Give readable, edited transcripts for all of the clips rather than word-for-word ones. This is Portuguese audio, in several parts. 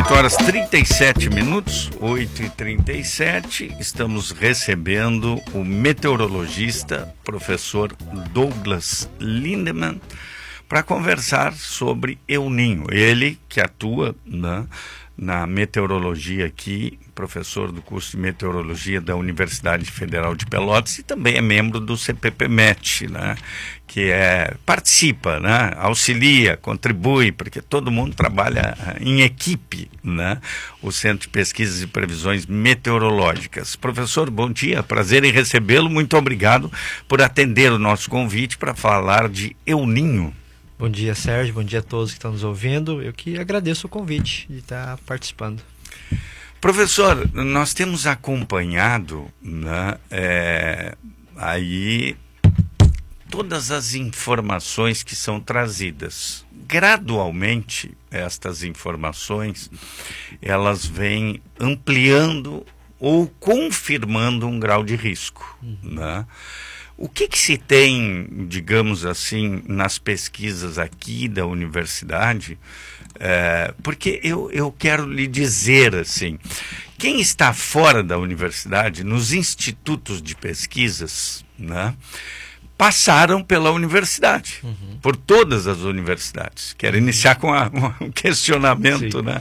8 horas 37 minutos, 8h37, estamos recebendo o meteorologista, professor Douglas Lindemann, para conversar sobre El Niño. Ele que atua na meteorologia aqui, professor do curso de meteorologia da Universidade Federal de Pelotas e também é membro do CPPMet, né? Que participa, né? Auxilia, contribui, porque todo mundo trabalha em equipe, né? O Centro de Pesquisas e Previsões Meteorológicas. Professor, bom dia, prazer em recebê-lo, muito obrigado por atender o nosso convite para falar de El Niño. Bom dia, Sérgio, bom dia a todos que estão nos ouvindo. Eu que agradeço o convite de estar participando. Professor, nós temos acompanhado, né, aí todas as informações que são trazidas. Gradualmente, estas informações, elas vêm ampliando ou confirmando um grau de risco, né? O que se tem, digamos assim, nas pesquisas aqui da universidade? Porque eu quero lhe dizer assim, quem está fora da universidade, nos institutos de pesquisas, né, passaram pela universidade, por todas as universidades. Quero iniciar com um questionamento, né?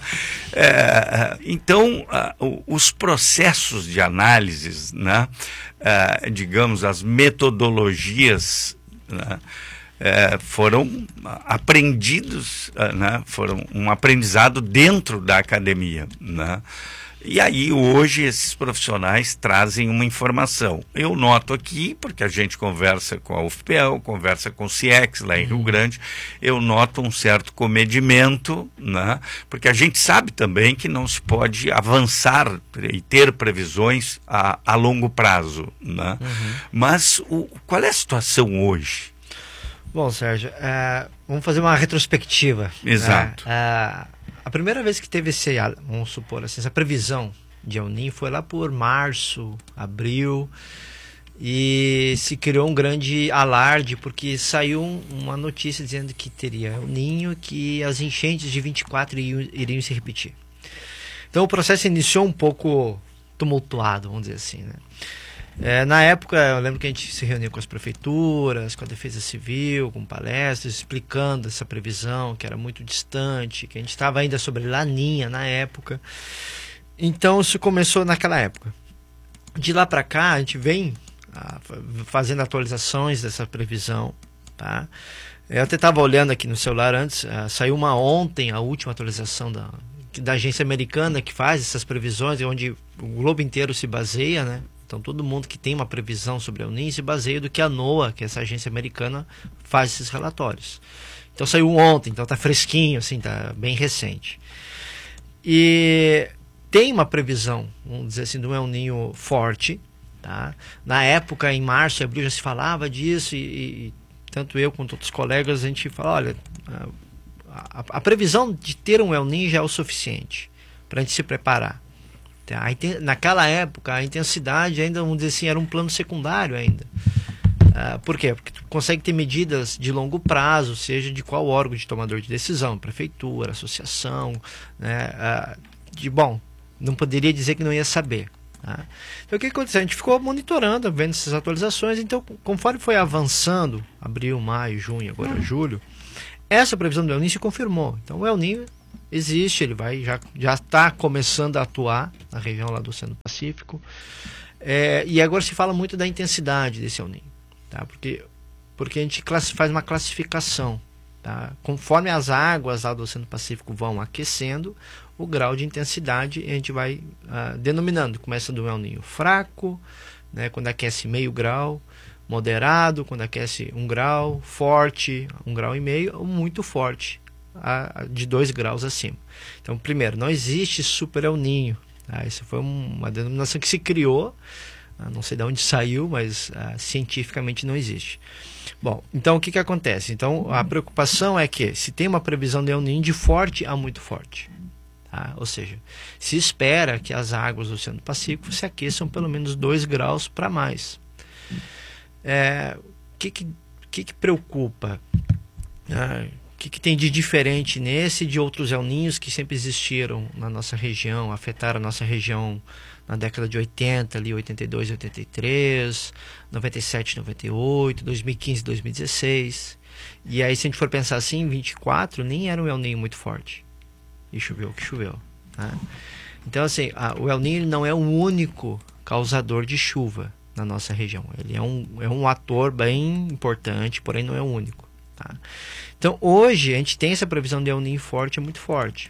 Então, os processos de análises, né, digamos, as metodologias, né, foram aprendidos, né, foram um aprendizado dentro da academia, né? E aí hoje esses profissionais trazem uma informação. Eu noto aqui, porque a gente conversa com a UFPEL, conversa com o CIEX lá em Rio Grande, eu noto um certo comedimento, né? Porque a gente sabe também que não se pode avançar e ter previsões a longo prazo, né? Mas qual é a situação hoje? Bom, Sérgio, vamos fazer uma retrospectiva. Exato. A primeira vez que teve vamos supor assim, essa previsão de El Niño foi lá por março, abril, e se criou um grande alarde porque saiu uma notícia dizendo que teria El Niño, que as enchentes de 24 iriam se repetir. Então o processo iniciou um pouco tumultuado, vamos dizer assim, né? Na época, eu lembro que a gente se reuniu com as prefeituras, com a Defesa Civil, com palestras, explicando essa previsão, que era muito distante, que a gente estava ainda sobre Laninha na época. Então, isso começou naquela época. De lá para cá, a gente vem fazendo atualizações dessa previsão, tá? Eu até estava olhando aqui no celular antes, saiu ontem a última atualização da agência americana que faz essas previsões, onde o globo inteiro se baseia, né? Então, todo mundo que tem uma previsão sobre El Niño se baseia do que a NOAA, que é essa agência americana, faz esses relatórios. Então, saiu ontem, então está fresquinho, assim, está bem recente. E tem uma previsão, vamos dizer assim, do El Niño forte, tá? Na época, em março e abril, já se falava disso e tanto eu quanto outros colegas, a gente fala, olha, a previsão de ter um El Niño já é o suficiente para a gente se preparar. Naquela época a intensidade ainda, vamos dizer assim, era um plano secundário ainda. Por quê? Porque tu consegue ter medidas de longo prazo, seja de qual órgão de tomador de decisão, prefeitura, associação, né? Bom, não poderia dizer que não ia saber, tá? Então o que aconteceu? A gente ficou monitorando, vendo essas atualizações. Então, conforme foi avançando, abril, maio, junho, agora julho, essa previsão do El Niño se confirmou. Então o El Niño existe, ele já está começando a atuar na região lá do Oceano Pacífico, e agora se fala muito da intensidade desse El Niño, tá? Porque a gente faz uma classificação, tá? Conforme as águas lá do Oceano Pacífico vão aquecendo, o grau de intensidade a gente vai denominando. Começa do El Niño fraco, né, quando aquece meio grau, moderado, quando aquece 1 grau, forte, 1,5 graus, ou muito forte, de 2 graus acima. Então, primeiro, não existe super El Niño, tá? Isso foi uma denominação que se criou, não sei de onde saiu, mas cientificamente não existe. Bom, então o que acontece? Então, a preocupação é que se tem uma previsão de El Niño de forte a muito forte, tá? Ou seja, se espera que as águas do Oceano Pacífico se aqueçam pelo menos 2 graus para mais. O que preocupa? que tem de diferente nesse e de outros El Ninhos que sempre existiram na nossa região, afetaram a nossa região na década de 80, ali 82, 83, 97, 98, 2015, 2016. E aí, se a gente for pensar assim, em 24 nem era um El Ninho muito forte. E choveu o que choveu. Né? Então, assim, o El Ninho não é o único causador de chuva na nossa região. Ele é um ator bem importante, porém não é o único. Tá? Então, hoje, a gente tem essa previsão de El Ninho forte, é muito forte.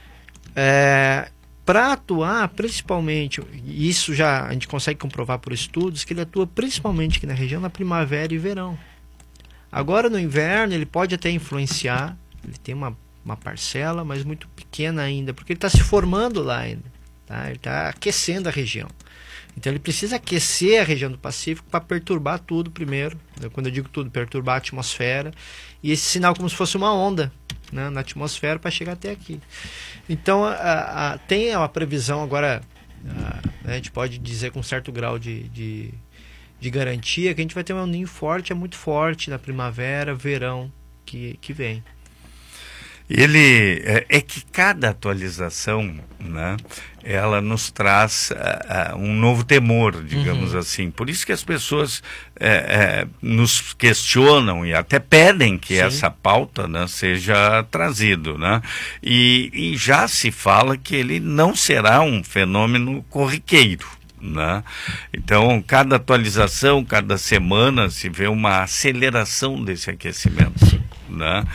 Para atuar, principalmente, e isso já a gente consegue comprovar por estudos, que ele atua principalmente aqui na região, na primavera e verão. Agora, no inverno, ele pode até influenciar, ele tem uma parcela, mas muito pequena ainda, porque ele está se formando lá ainda. Tá? Ele está aquecendo a região. Então ele precisa aquecer a região do Pacífico para perturbar tudo primeiro. Quando eu digo tudo, perturbar a atmosfera. E esse sinal como se fosse uma onda, né, na atmosfera para chegar até aqui. Então tem uma previsão agora, a gente pode dizer com certo grau de garantia que a gente vai ter um El Ninho forte, é muito forte na primavera, verão que vem. Ele é que cada atualização, né, ela nos traz um novo temor, digamos assim. Por isso que as pessoas nos questionam e até pedem que essa pauta, né, seja trazido, né? E já se fala que ele não será um fenômeno corriqueiro. Né? Então, cada atualização, cada semana se vê uma aceleração desse aquecimento, né?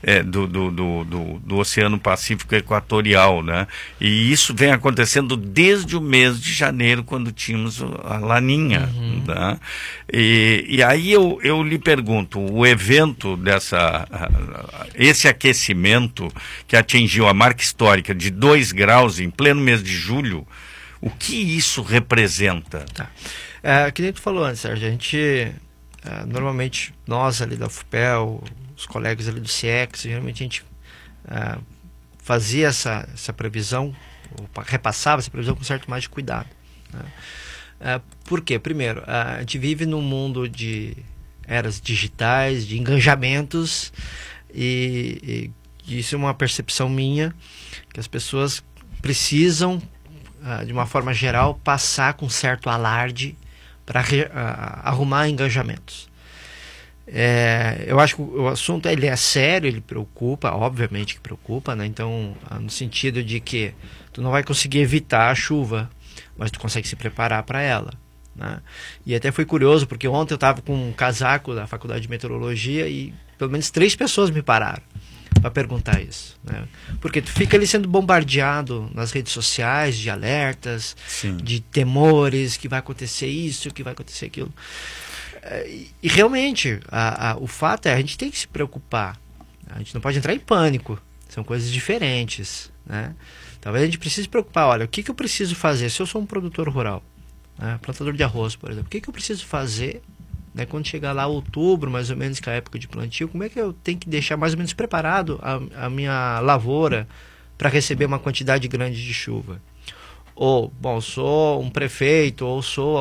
Do Oceano Pacífico Equatorial, né? E isso vem acontecendo desde o mês de janeiro, quando tínhamos a Laninha. Né? E aí eu lhe pergunto, o evento esse aquecimento que atingiu a marca histórica de 2 graus em pleno mês de julho, o que isso representa? Tá. Que nem tu falou antes, Sérgio, a gente, normalmente, nós ali da UFPEL, os colegas ali do CIEX, geralmente a gente fazia essa previsão, ou repassava essa previsão com certo mais de cuidado. Né? Por quê? Primeiro, a gente vive num mundo de eras digitais, de engajamentos, e isso é uma percepção minha, que as pessoas precisam, de uma forma geral, passar com certo alarde para arrumar engajamentos. Eu acho que o assunto ele é sério, ele preocupa, obviamente que preocupa, né? Então, no sentido de que tu não vai conseguir evitar a chuva, mas tu consegue se preparar para ela. Né? E até foi curioso, porque ontem eu estava com um casaco da Faculdade de Meteorologia e pelo menos 3 pessoas me pararam para perguntar isso, né? Porque tu fica ali sendo bombardeado nas redes sociais de alertas, de temores, que vai acontecer isso, que vai acontecer aquilo. E realmente, o fato é, a gente tem que se preocupar. A gente não pode entrar em pânico. São coisas diferentes, né? Talvez a gente precise se preocupar. Olha, o que eu preciso fazer? Se eu sou um produtor rural, né, plantador de arroz, por exemplo, o que eu preciso fazer, né, quando chegar lá outubro, mais ou menos, que é a época de plantio, como é que eu tenho que deixar mais ou menos preparado a minha lavoura para receber uma quantidade grande de chuva? Ou, bom, sou um prefeito, ou sou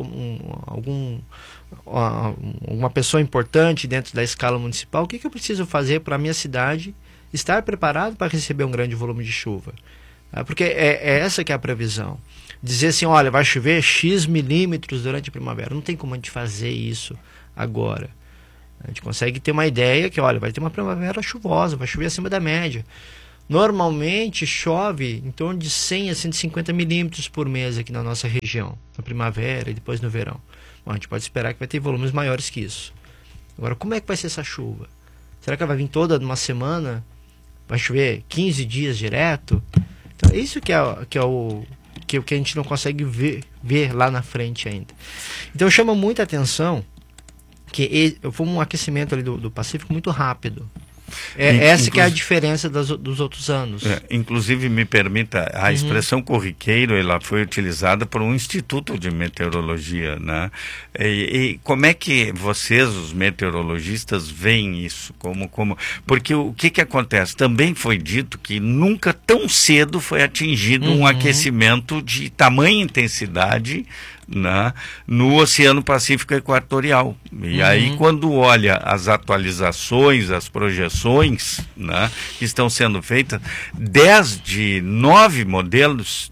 uma pessoa importante dentro da escala municipal, o que eu preciso fazer para a minha cidade estar preparado para receber um grande volume de chuva? Porque é essa que é a previsão. Dizer assim, olha, vai chover X milímetros durante a primavera. Não tem como a gente fazer isso agora. A gente consegue ter uma ideia que, olha, vai ter uma primavera chuvosa, vai chover acima da média. Normalmente chove em torno de 100 a 150 milímetros por mês aqui na nossa região, na primavera e depois no verão. Bom, a gente pode esperar que vai ter volumes maiores que isso. Agora, como é que vai ser essa chuva? Será que ela vai vir toda numa semana? Vai chover 15 dias direto? Então, é isso que a gente não consegue ver lá na frente ainda. Então chama muita atenção que foi um aquecimento ali do Pacífico muito rápido. Essa que é a diferença dos outros anos. Inclusive, me permita, a expressão corriqueiro, ela foi utilizada por um instituto de meteorologia, né? E como é que vocês, os meteorologistas, veem isso? Porque o que acontece? Também foi dito que nunca tão cedo foi atingido um aquecimento de tamanha intensidade né, no Oceano Pacífico Equatorial. E aí, quando olha as atualizações, as projeções, né, que estão sendo feitas, 10 de 9 modelos,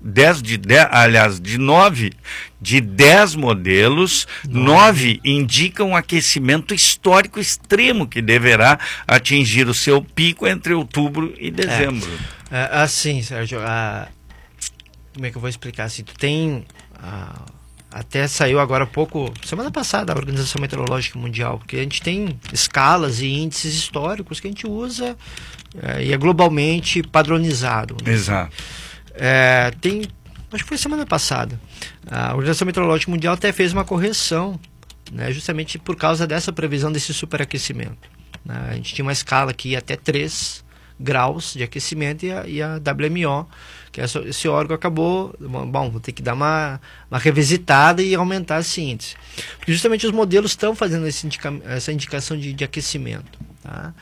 de 10 modelos, 9 indicam aquecimento histórico extremo que deverá atingir o seu pico entre outubro e dezembro. Assim, Sérgio, como é que eu vou explicar? Assim, tu tem... até saiu agora há pouco, semana passada, a Organização Meteorológica Mundial, porque a gente tem escalas e índices históricos que a gente usa e é globalmente padronizado. Exato. Acho que foi semana passada. A Organização Meteorológica Mundial até fez uma correção, né, justamente por causa dessa previsão desse superaquecimento. Né? A gente tinha uma escala que ia até 3 graus de aquecimento e a WMO, que é esse órgão, acabou, vou ter que dar uma revisitada e aumentar esse índice. Porque justamente os modelos estão fazendo essa indicação de aquecimento. Tá?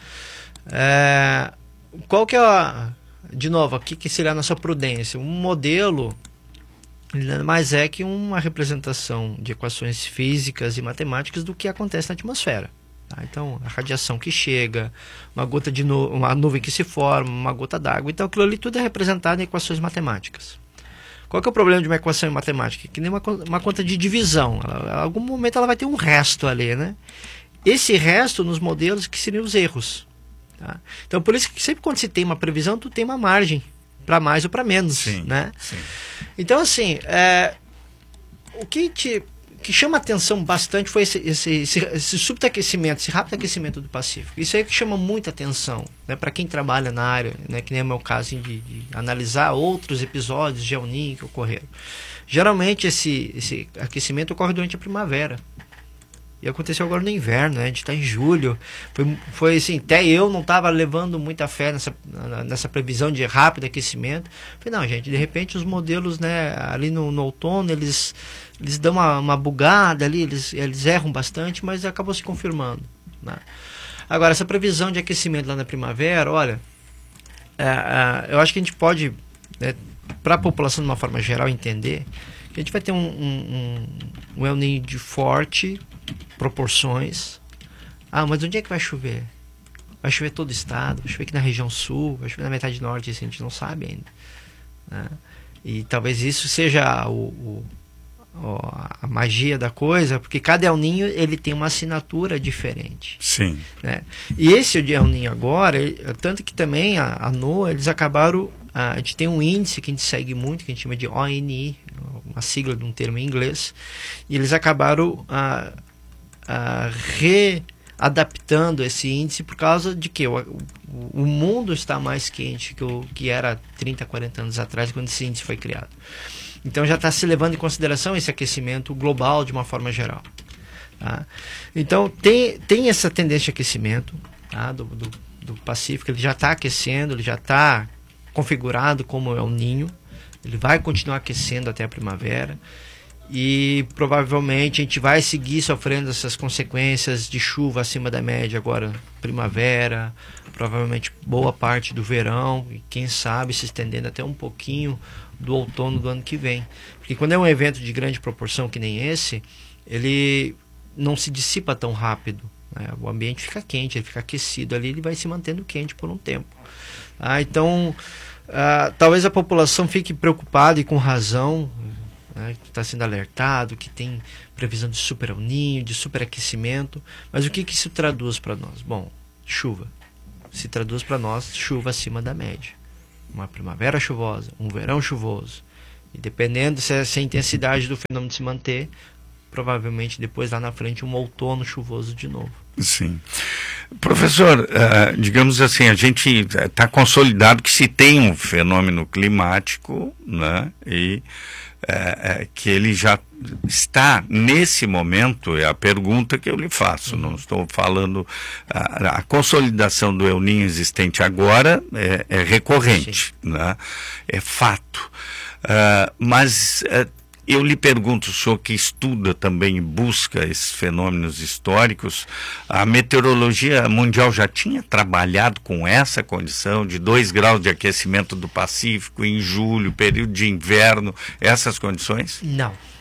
Qual que é de novo, aqui que seria a nossa prudência? Um modelo, ele nada mais é que uma representação de equações físicas e matemáticas do que acontece na atmosfera. Tá? Então, a radiação que chega, uma nuvem que se forma, uma gota d'água. Então, aquilo ali tudo é representado em equações matemáticas. Qual que é o problema de uma equação matemática? Que nem uma conta de divisão. Em algum momento ela vai ter um resto ali, né? Esse resto nos modelos que seriam os erros. Tá? Então, por isso que sempre quando se tem uma previsão, tu tem uma margem para mais ou para menos. Sim, né? Sim. Então, assim, o que chama atenção bastante foi esse superaquecimento, esse rápido aquecimento do Pacífico. Isso aí que chama muita atenção, né, para quem trabalha na área, né, que nem é o meu caso, de analisar outros episódios de El Niño que ocorreram. Geralmente esse aquecimento ocorre durante a primavera. E aconteceu agora no inverno, né? A gente está em julho. Foi assim, até eu não estava levando muita fé nessa previsão de rápido aquecimento. Falei, não, gente, de repente os modelos, né, ali no outono, eles dão uma bugada ali, eles erram bastante, mas acabou se confirmando. Né? Agora, essa previsão de aquecimento lá na primavera, olha, eu acho que a gente pode, né, para a população de uma forma geral entender, que a gente vai ter um El Niño de forte proporções. Mas onde é que vai chover? Vai chover todo o estado, vai chover aqui na região sul, vai chover na metade norte, isso a gente não sabe ainda. Né? E talvez isso seja a magia da coisa, porque cada El Niño ele tem uma assinatura diferente. Sim. Né? E esse El Niño agora, tanto que também a NOAA, eles acabaram, a gente tem um índice que a gente segue muito, que a gente chama de ONI, uma sigla de um termo em inglês, e eles acabaram readaptando esse índice por causa de que o mundo está mais quente que era 30, 40 anos atrás, quando esse índice foi criado. Então já está se levando em consideração esse aquecimento global de uma forma geral. Tá? Então tem essa tendência de aquecimento, tá, do Pacífico. Ele já está aquecendo, ele já está configurado como El Niño. Ele vai continuar aquecendo até a primavera. E provavelmente a gente vai seguir sofrendo essas consequências de chuva acima da média agora, primavera, provavelmente boa parte do verão, e quem sabe se estendendo até um pouquinho do outono do ano que vem. Porque quando é um evento de grande proporção que nem esse, ele não se dissipa tão rápido. Né? O ambiente fica quente, ele fica aquecido ali, ele vai se mantendo quente por um tempo. Então, talvez a população fique preocupada e com razão, né, que está sendo alertado, que tem previsão de super El Niño, de superaquecimento, mas o que isso traduz para nós? Bom, chuva. Se traduz para nós chuva acima da média. Uma primavera chuvosa, um verão chuvoso. E dependendo se a intensidade do fenômeno se manter, provavelmente depois lá na frente um outono chuvoso de novo. Sim. Professor, digamos assim, a gente está consolidado que se tem um fenômeno climático, né, e que ele já está nesse momento, é a pergunta que eu lhe faço, não estou falando, a consolidação do El Niño existente agora é recorrente, né, é fato, mas eu lhe pergunto, o senhor que estuda também e busca esses fenômenos históricos, a meteorologia mundial já tinha trabalhado com essa condição de 2 graus de aquecimento do Pacífico em julho, período de inverno, essas condições? Não.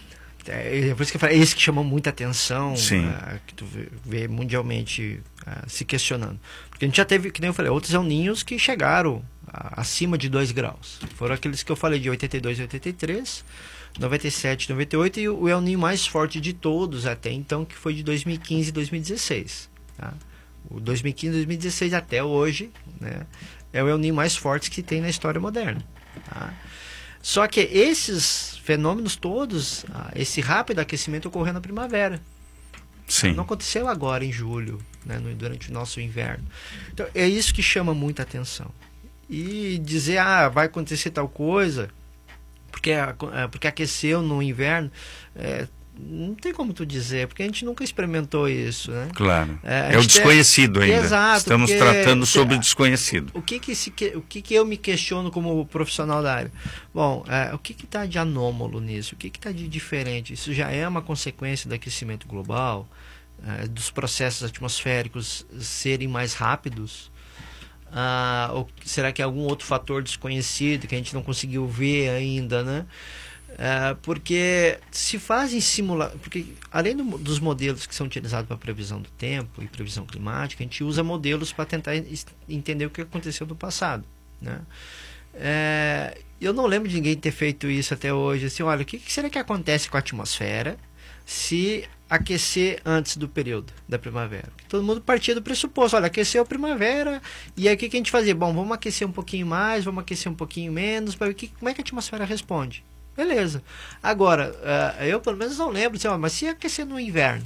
por isso que eu falei, esse que chamou muita atenção, que tu vê mundialmente se questionando. Porque a gente já teve, que nem eu falei, outros El Ninhos que chegaram acima de 2 graus. Foram aqueles que eu falei de 82 e 83, 97 e 98, e o El Ninho mais forte de todos até então, que foi de 2015 e 2016. Tá? O 2015 e 2016 até hoje, né, é o El Ninho mais forte que tem na história moderna. Tá? Só que esses fenômenos todos, esse rápido aquecimento ocorreu na primavera. Sim. Não aconteceu agora em julho, né, durante o nosso inverno. Então é isso que chama muita atenção. E dizer, vai acontecer tal coisa, porque aqueceu no inverno, não tem como tu dizer, porque a gente nunca experimentou isso, né? Claro. É o desconhecido ainda. Exato. Estamos tratando sobre o desconhecido. O que eu me questiono como profissional da área? Bom, o que está de anômalo nisso? O que está de diferente? Isso já é uma consequência do aquecimento global, dos processos atmosféricos serem mais rápidos? Ou será que é algum outro fator desconhecido que a gente não conseguiu ver ainda, né? Porque se fazem porque além dos modelos que são utilizados para previsão do tempo e previsão climática, a gente usa modelos para tentar entender o que aconteceu no passado, né? Eu não lembro de ninguém ter feito isso até hoje. Assim, olha, o que será que acontece com a atmosfera se aquecer antes do período da primavera? Porque todo mundo partia do pressuposto, olha, aqueceu a primavera, e aí o que a gente fazia? Bom, vamos aquecer um pouquinho mais, vamos aquecer um pouquinho menos, para ver como é que a atmosfera responde. Beleza. Agora, eu pelo menos não lembro, mas se aquecer no inverno?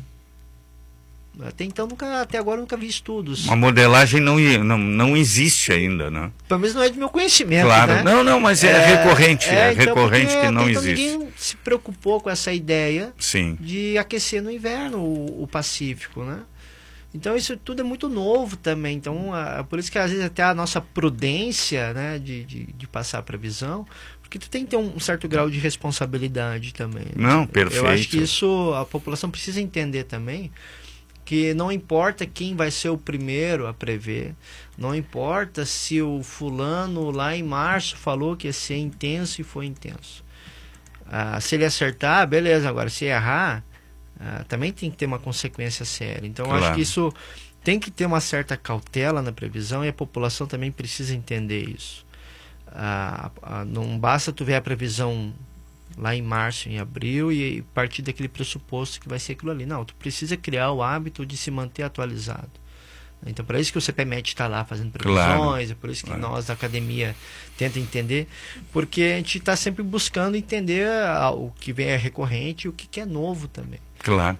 Até agora nunca vi estudos. A modelagem não existe ainda, né? Pelo menos não é do meu conhecimento, claro, né? Não, mas é recorrente, recorrente que não existe. Ninguém se preocupou com essa ideia Sim. de aquecer no inverno o Pacífico, né? Então isso tudo é muito novo também. Então, por isso que às vezes até a nossa prudência, né, de passar a previsão, porque tu tem que ter um certo grau de responsabilidade também. Não, perfeito. Eu acho que isso a população precisa entender também, que não importa quem vai ser o primeiro a prever, não importa se o fulano lá em março falou que ia ser intenso e foi intenso. Se ele acertar, beleza. Agora, se errar, também tem que ter uma consequência séria. Então, eu acho que isso tem que ter uma certa cautela na previsão, e a população também precisa entender isso. Não basta tu ver a previsão lá em março, em abril, e partir daquele pressuposto que vai ser aquilo ali. Não, tu precisa criar o hábito de se manter atualizado. Então, para isso que o CPMET está lá fazendo previsões, é por isso que nós da academia tenta entender, porque a gente está sempre buscando entender o que vem recorrente e o que é novo também. Claro.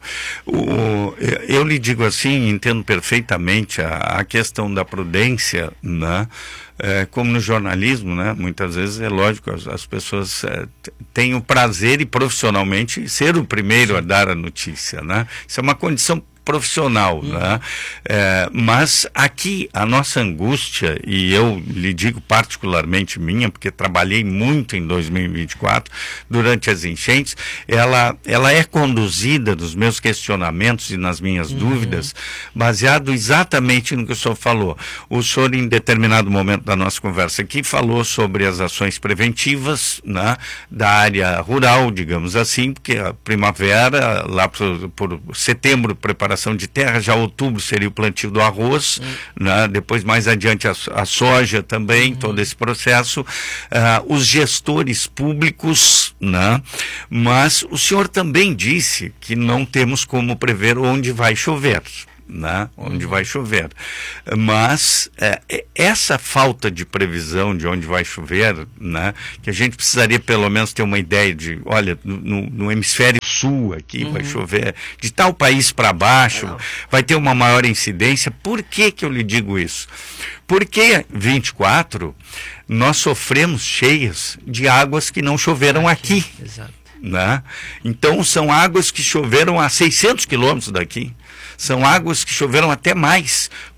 Eu lhe digo assim, entendo perfeitamente a questão da prudência, né? Como no jornalismo, né? Muitas vezes é lógico, as pessoas têm o prazer e profissionalmente ser o primeiro a dar a notícia, né? Isso é uma condição profissional, né? Mas aqui a nossa angústia, e eu lhe digo particularmente minha, porque trabalhei muito em 2024 durante as enchentes, ela é conduzida nos meus questionamentos e nas minhas dúvidas, baseado exatamente no que o senhor falou. O senhor, em determinado momento da nossa conversa aqui, falou sobre as ações preventivas, né, da área rural, digamos assim, porque a primavera, lá por setembro, preparação de terra, já outubro seria o plantio do arroz, né? Depois mais adiante a soja também, todo esse processo, os gestores públicos, né? Mas o senhor também disse que não temos como prever onde vai chover, né? Onde vai chover, mas essa falta de previsão de onde vai chover, né? Que a gente precisaria pelo menos ter uma ideia de, olha, no hemisfério sul aqui vai chover, de tal país para baixo vai ter uma maior incidência. Por que eu lhe digo isso? Porque 24 nós sofremos cheias de águas que não choveram aqui. Exato. Né? Então são águas que choveram a 600 quilômetros daqui. São águas que choveram até mais,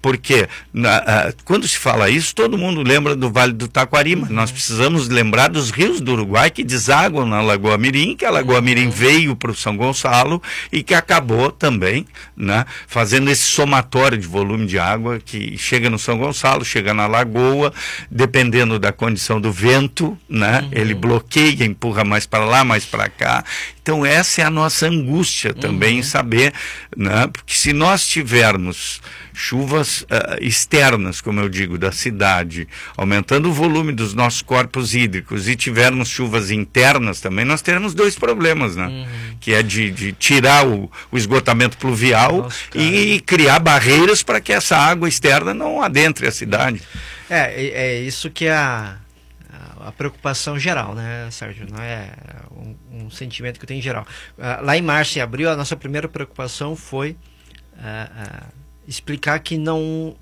Porque quando se fala isso, todo mundo lembra do Vale do Taquari, mas nós precisamos lembrar dos rios do Uruguai que desaguam na Lagoa Mirim, que a Lagoa Mirim veio para o São Gonçalo e que acabou também, né, fazendo esse somatório de volume de água que chega no São Gonçalo, chega na Lagoa, dependendo da condição do vento, né, ele bloqueia, empurra mais para lá, mais para cá. Então essa é a nossa angústia também em saber, né, porque se nós tivermos chuvas externas, como eu digo, da cidade, aumentando o volume dos nossos corpos hídricos, e tivermos chuvas internas também, nós teremos dois problemas, né? Que é de tirar o esgotamento pluvial e criar barreiras para que essa água externa não adentre a cidade. É isso que é a preocupação geral, né, Sérgio? Não é um sentimento que eu tenho em geral. Lá em março e abril, a nossa primeira preocupação foi explicar que não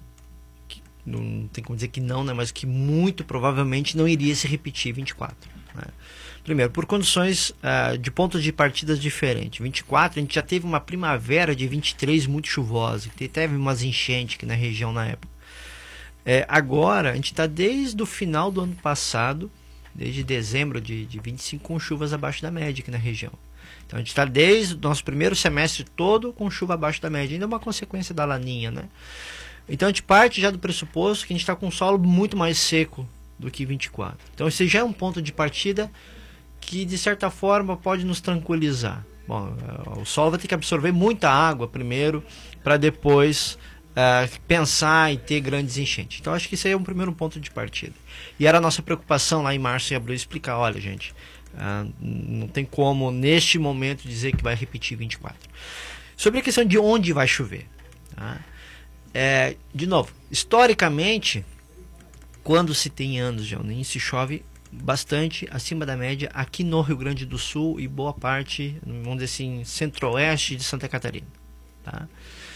tem como dizer que não, né, mas que muito provavelmente não iria se repetir 24. Né? Primeiro, por condições de pontos de partidas diferentes. 24, a gente já teve uma primavera de 23 muito chuvosa, teve umas enchentes aqui na região na época. Agora, a gente está desde o final do ano passado, desde dezembro de 25, com chuvas abaixo da média aqui na região. Então a gente está desde o nosso primeiro semestre todo com chuva abaixo da média, ainda é uma consequência da laninha, né? Então a gente parte já do pressuposto que a gente está com um solo muito mais seco do que 24. Então esse já é um ponto de partida que de certa forma pode nos tranquilizar. Bom, o solo vai ter que absorver muita água primeiro para depois pensar em ter grandes enchentes. Então acho que isso aí é um primeiro ponto de partida. E era a nossa preocupação lá em março e abril explicar, olha gente, não tem como neste momento dizer que vai repetir 24. Sobre a questão de onde vai chover, tá? De novo, historicamente, quando se tem anos de El Niño, se chove bastante acima da média aqui no Rio Grande do Sul e boa parte, vamos dizer assim, centro-oeste de Santa Catarina, tá?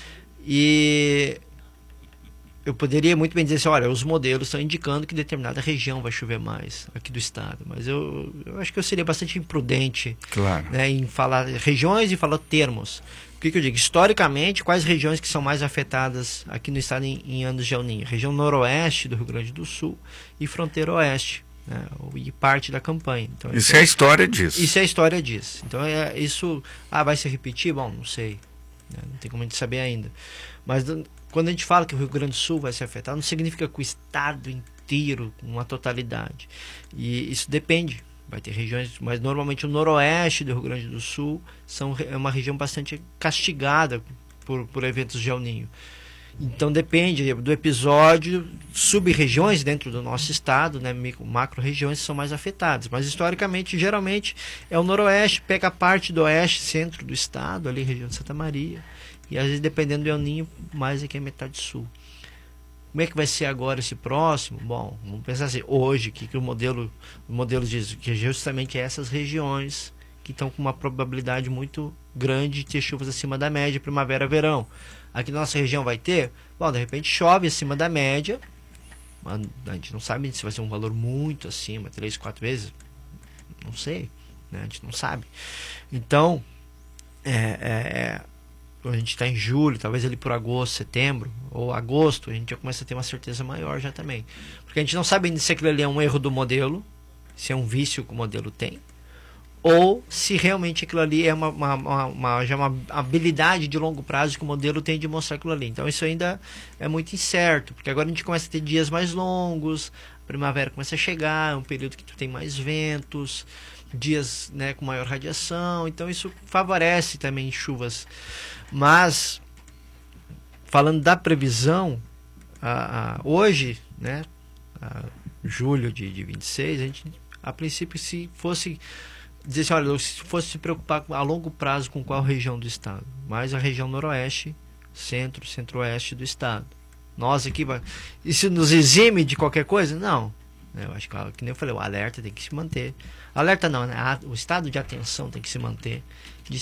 E eu poderia muito bem dizer assim, olha, os modelos estão indicando que determinada região vai chover mais aqui do estado, mas eu acho que eu seria bastante imprudente, claro, né, em falar regiões e falar termos. O que eu digo? Historicamente, quais regiões que são mais afetadas aqui no estado em anos de El Niño? Região noroeste do Rio Grande do Sul e fronteira oeste, né, e parte da campanha. Então, isso é a história disso. Isso é a história disso. Então, isso vai se repetir? Bom, não sei. Não tem como a gente saber ainda. Mas quando a gente fala que o Rio Grande do Sul vai ser afetado, não significa que o estado inteiro, uma totalidade. E isso depende. Vai ter regiões, mas normalmente o noroeste do Rio Grande do Sul é uma região bastante castigada por eventos de El Niño. Então depende do episódio, sub-regiões dentro do nosso estado, né, macro-regiões são mais afetadas. Mas historicamente, geralmente, é o noroeste, pega a parte do oeste, centro do estado, ali região de Santa Maria. E às vezes, dependendo do El Niño, mais aqui é metade sul. Como é que vai ser agora esse próximo? Bom, vamos pensar assim, hoje, que o modelo diz que justamente essas regiões que estão com uma probabilidade muito grande de ter chuvas acima da média, primavera, verão. Aqui na nossa região vai ter? Bom, de repente chove acima da média, mas a gente não sabe se vai ser um valor muito acima, 3, 4 vezes, não sei, né? A gente não sabe. Então, a gente está em julho, talvez ali por agosto, setembro, ou agosto, a gente já começa a ter uma certeza maior já também. Porque a gente não sabe ainda se aquilo ali é um erro do modelo, se é um vício que o modelo tem, ou se realmente aquilo ali é já uma habilidade de longo prazo que o modelo tem de mostrar aquilo ali. Então isso ainda é muito incerto, porque agora a gente começa a ter dias mais longos, a primavera começa a chegar, é um período que tu tem mais ventos, dias, né, com maior radiação, então isso favorece também chuvas. Mas, falando da previsão, hoje, né, julho de 26, a princípio, se fosse dizer assim, olha, se fosse se preocupar a longo prazo com qual região do estado, mais a região noroeste, centro-oeste do estado. Nós aqui, isso nos exime de qualquer coisa? Não. Eu acho que nem eu falei, o alerta tem que se manter. Alerta não, né? O estado de atenção tem que se manter, de